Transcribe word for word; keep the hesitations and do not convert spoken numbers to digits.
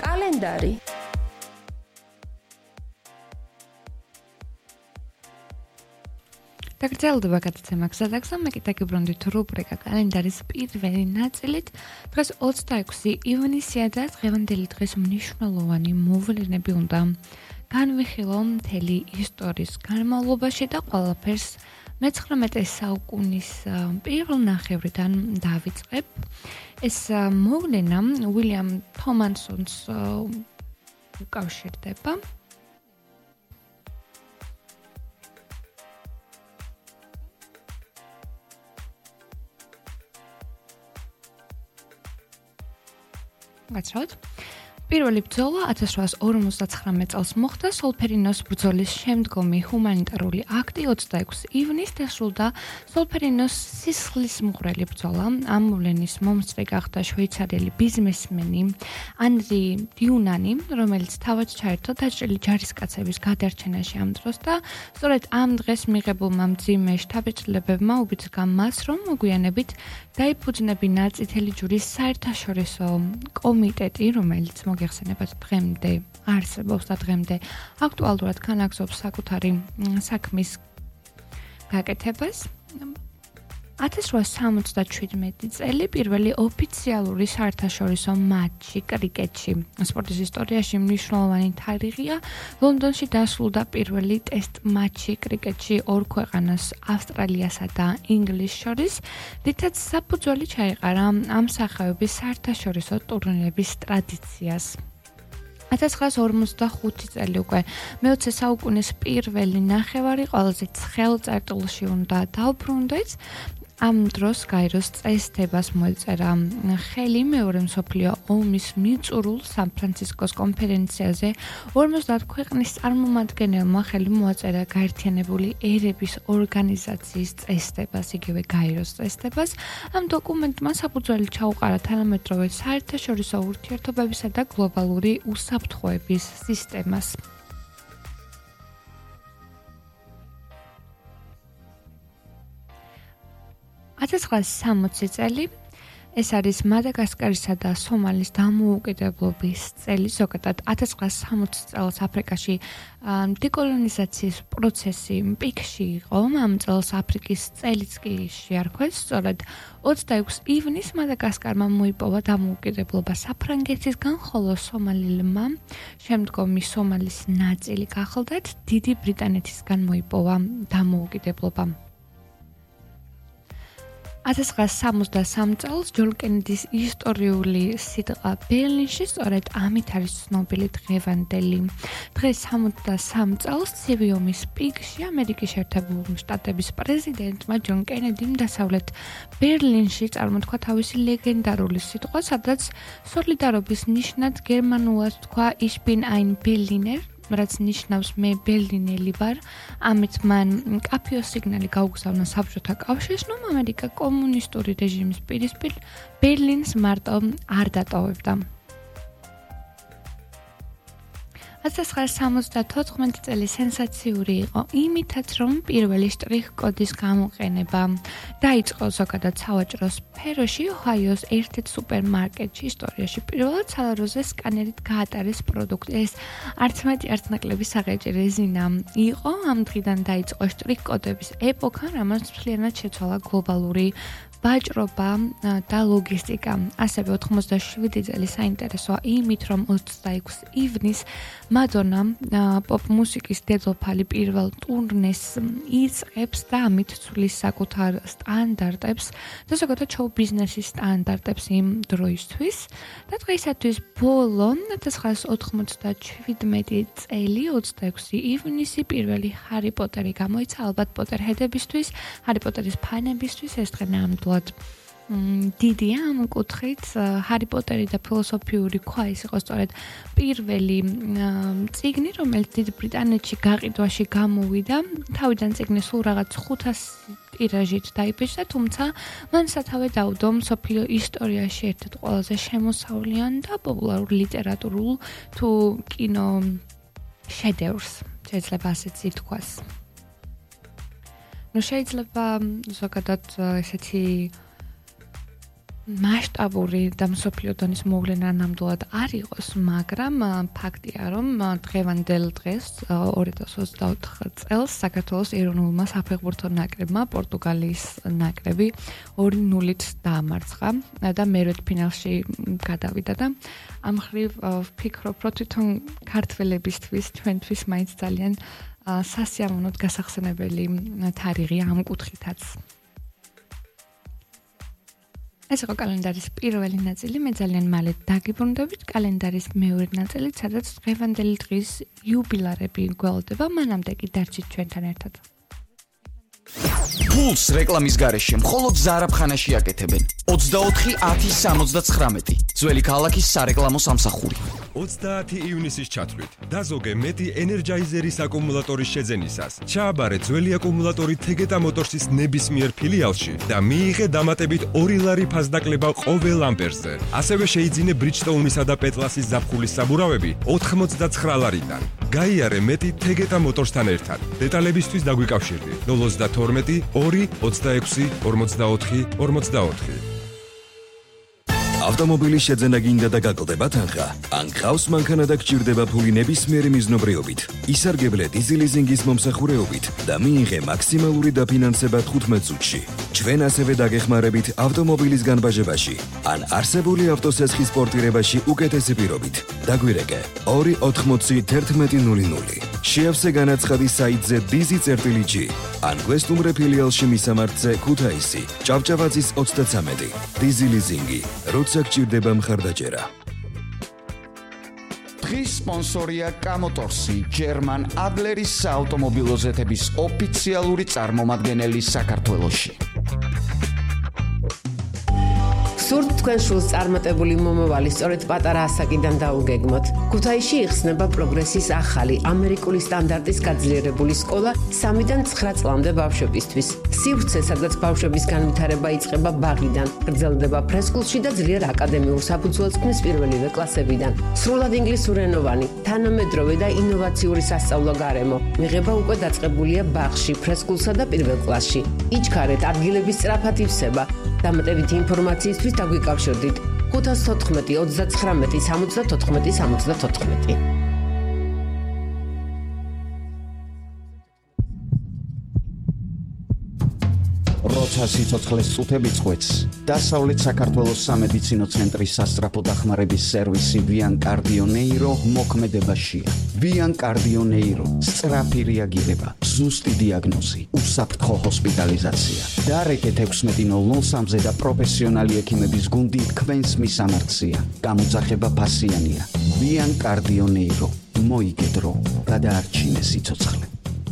კალენდარი. დაგრძელდება გადაცემა გზადაგზა, მე კი დაგიბრუნდით რუბრიკა კალენდარის პირველი ნაწილით. დღეს ოცდაექვსი ივნისია და დღევანდელი დღეს მნიშვნელოვანი მოვლენები უნდა განვიხილო მთელი ისტორიის განმავლობაში და ყველაფერს მეცხრამეტე საუკუნის პირველ ნახევრიდან დავიწყებ. ეს მოვლენა უილიამ თომასონს უკავშირდება. გაცრავთ. პირველი ბრძოლა ათას რვაას ორმოცდაცხრამეტ წელს მოხდა სოლფერინოს ბრძოლის შემდგომი ჰუმანიტარული აქტი ოცდაექვსი ივნისს დასრულდა სოლფერინოს სისხლისმღვრელი ბრძოლა. ამ მოვლენის მომსწრე გახდა შვეიცარიელი ბიზნესმენი ანრი დიუნანი, რომელიც თავად ჩაერთო დაჭრილი ჯარისკაცების გადარჩენაში ამ დროს და სწორედ ამ დღეს მიღებულმა მძიმე შთაბეჭდილებებმა უბიძგა მას, რომ მოგვიანებით დაიფუძნებინა წითელი ჯვრის საერთაშორისო კომიტეტი, რომელიც მოგეხსენებათ დღემდე არსებობს და დღემდე აქტუალურად განაგრძობს საკუთარი საქმის გაკეთებას. ათას რვაას სამოცდაშვიდმეტი წელი პირველი ოფიციალური საერთაშორისო მატჩი კრიკეტში სპორტის ისტორიაში მნიშვნელოვანი თარიღია. ლონდონში დასრულდა პირველი ტესტ მატჩი კრიკეტში ორ ქვეყანას ავსტრალიასა და ინგლისს შორის, რითაც საფუძველი ჩაეყარა ამ სახეობის საერთაშორისო ტურნირების ტრადიციას. ათას ცხრაას ორმოცდახუთი წელი უკვე მეოცე საუკუნის პირველი ნახევარი ყველაზე ცხელ წერტილში უნდა დავბრუნდეთ. ამ დროს გაეროს წესდებას მოეწერა ხელი მეორე მსოფლიო ომის მიწურულ სან-ფრანცისკოს კონფერენციაზე. ორმოცდაათ ქვეყნის წარმომადგენელმა ხელი მოაწერა გაერთიანებული ერების ორგანიზაციის წესდებას, იგივე გაეროს წესდებას. ამ დოკუმენტმა საფუძველი ჩაუყარა თანამედროვე საერთაშორისო ურთიერთობებისა და გლობალური უსაფრთხოების სისტემას. ათას ცხრაას სამოცი წელი ეს არის მადაგასკარისა და სომალის დამოუკიდებლობის წელი. ზოგადად ათას ცხრაას სამოცი წელს აფრიკაში დეკოლონიზაციის პროცესი პიკში იყო. ამ წელს აფრიკის წელიც კი შეარქვეს. სწორედ ოცდაექვსი ივნისს მადაგასკარმა მოიპოვა დამოუკიდებლობა საფრანგეთისგან, ხოლო სომალილებმა შემდგომი სომალის ნაწილი გახლდათ დიდი ბრიტანეთისგან მოიპოვა დამოუკიდებლობა. ათას ცხრაას სამოცდასამი წელს ჯონ კენედის ისტორიული სიტყვა ბერლინში სწორედ ამით არის ცნობილი დღევანდელი დღე. სამოცდასამი წელს ცივი ომის პიკში ამერიკის შეერთებული შტატების პრეზიდენტმა ჯონ კენედიმ დასავლეთ ბერლინში წარმოთქვა თავისი ლეგენდარული სიტყვა, სადაც სოლიდარობის ნიშნად გერმანულად თქვა Ich bin ein Berliner, რაც ნიშნავს მე ბერლინელი ვარ. ამით მან მკაფიო სიგნალი გაუგზავნა საბჭოთა კავშირს, რომ ამერიკა კომუნისტური რეჟიმის პირისპირ ბერლინს მარტო არ დატოვებდა. ათას ცხრაას სამოცდათოთხმეტი წელი სენსაციური იყო იმითაც, რომ პირველი შტრიხ-კოდის გამოყენება დაიწყო ზოგადად სავაჭრო სფეროში. ოჰაიოს ერთ-ერთ სუპერმარკეტში ისტორიაში პირველად სალაროზე სკანერით გაატარეს პროდუქტი. ეს არც მეტი არც ნაკლები საღეჭი რეზინა იყო. ამ დღიდან დაიწყო შტრიხ-კოდების ეპოქა, რამაც მთლიანად შეცვალა გლობალური ვაჭრობა და ლოგისტიკა. ასევე ოთხმოცდაშვიდი წელი საინტერესოა იმით, რომ ოცდაექვსი ივნისს მადონა პოპ მუსიკის დედოფალი პირველ ტურნეს იწყებს და ამით ცვლის საკუთარ სტანდარტებს და ზოგადად შოუ ბიზნესის სტანდარტებს იმ დროისთვის. და დღეისათვის ბოლო ათას ცხრაას ოთხმოცდაშვიდმეტი წელი ოცდაექვსი ივნისი პირველი ჰარი პოტერი გამოიცა. ალბათ პოტერჰედებისთვის, ჰარი პოტერის ფანებისთვის ეს დღე ნამდვილად დიდია ამ კუთხით. ჰარი პოტერი და ფილოსოფიური ქვა ის იყო სწორედ პირველი წიგნი, რომელიც დიდ ბრიტანეთში გაყიდვაში გამოვიდა. თავიდან წიგნი სულ რაღაც ხუთასი ტირაჟით დაიბეჭდა, თუმცა მან სათავე დაუდო მსოფლიო ისტორიაში ერთ-ერთ ყველაზე შემოსავლიან და პოპულარულ ლიტერატურულ თუ კინო შედევრს, შეიძლება ასეც ითქვას. ნუ შეიძლება ზოგადად ესეთი მასშტაბური და მსოფლიო დონის მოვლენა ნამდვილად არ იყოს, მაგრამ ფაქტია, რომ დღევანდელ დღეს ორი ათას ოცდაოთხ წელს საქართველოს ეროვნულმა საფეხბურთო ნაკრებმა პორტუგალიის ნაკრები ორი ნულით დაამარცხა და მერვედფინალში გადავიდა და ამ ხრივ ვფიქრობ, რომ თვითონ ქართველებისთვის, ჩვენთვის მაინც ძალიან სასიამოვნოდ გასახსენებელი თარიღია ამ კუთხითაც. ეს იყო კალენდარის პირველი ნაწილი, მე ძალიან მალე დაგიბრუნდებით კალენდარის მეორე ნაწილით, სადაც დღევანდელი დღის იუბილარები გველდება, მანამდე კი დარჩით ჩვენთან ერთად. Pulse რეკლამის გარეშე მხოლოდ ზარაფხანაში აკეთებენ. ოცდაოთხი ათი სამოცდაცხრამეტი ძველი ქალაქის სარეკლამო სამსახური. ოცდაათი ივნისის ჩათვლით დაზოგე მეტი ენერჯაიზერის აკუმულატორის შეძენისას. ჩააბარე ძველი აკუმულატორი თეგეტა მოტორსის ნებისმიერ ფილიალში და მიიღე დამატებით ორი ლარი ფასდაკლება ყოველ ამპერზე. ასევე შეიძინე ბრიჯსტოუნისა და პეტლასის ზაფხულის საბურავები ოთხმოცდაცხრა ლარიდან. გაიარე მეტი თეგეტა მოტორსთან ერთად. დეტალებისთვის დაგვიკავშირდით ნულ ოცდათორმეტი ორი ოცდაექვსი ორმოცდაოთხი ორმოცდაოთხი. ავტომობილის შეძენა გინდა და გაკლდება თანხა? ან გყავს მანქანა და გჭირდება ფული ნებისმიერი მიზნობრიობით? ისარგებლე დიზელიზინგის მომსახურეობით და მიიღე მაქსიმალური დაფინანსება თხუთმეტ წუთში. ჩვენ ასევე დაგეხმარებით ავტომობილის განბაჟებაში ან არსებული ავტოსესხის პორტირებაში უკეთესი პირობით. დაგვირეკე ორი ოთხმოცი თერთმეტი ნული ნული. შეავსე განაცხადი საიტზე dizi.gi ან გვესტუმრე ფილიალში მისამართზე ქუთაისი, ჭავჭავაძის ოცდაცამეტი. დიზელიზინგი როცა გჭირდება მხარდაჭერა. დღის სპონსორია კამოტორსი, ჯერმან ადლერის საავტომობილო ზეთების ოფიციალური წარმომადგენელი საქართველოში. სურთ თქვენ შულს წარმატებული მომავალი სწორედ პატარა ასაკიდან დაუგეგმოთ. ქუთაისში იხსნება პროგრესის ახალი ამერიკული სტანდარტის გაძლიერებული სკოლა სამიდან ცხრა წლამდე ბავშვებისთვის. სივრცე, სადაც ბავშვების განვითარება იწყება ბაღიდან, გრძელდება ფრესკულში და ძლიერ აკადემიურ საფუძველს ქმნის პირველივე კლასებიდან. სრულად ინგლისურენოვანი, თანამედროვე და ინოვაციური სასწავლო გარემო. მიღება უკვე დაწყებულია ბაღში, ფრესკულსა და პირველ კლასში. იჩქარეთ, ადგილების სწრაფად ივსება. დამატებითი ინფორმაციისთვის დაგვიკავშირდით ხუთას თოთხმეტი ოცდაცხრამეტი სამოცდათოთხმეტი სამოცდათოთხმეტი. როცა სიცოცხლეს წუთები წყვეტს, დასავლეთ საქართველოს სამედიცინო ცენტრის სასწრაფო დახმარების სერვისი Vian Cardio Neuro მოქმედებაშია. Vian Cardio Neuro სწრაფი რეაგირება, ზუსტი დიაგნოზი, უსაფრთხო ჰოსპიტალიზაცია. დარეკეთ ექვსმეტი ნულ ნულ სამზე და პროფესიონალი ექიმების გუნდი თქვენს მისამართზეა. გამოძახება ფასიანია. Vian Cardio Neuro მოიგე დრო, გადაარჩინე სიცოცხლე.